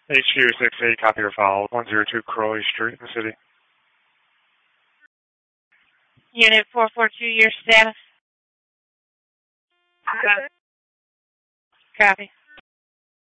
HQ68, copy your file, 102 Crowley Street in the city. Unit 442, your status? Copy.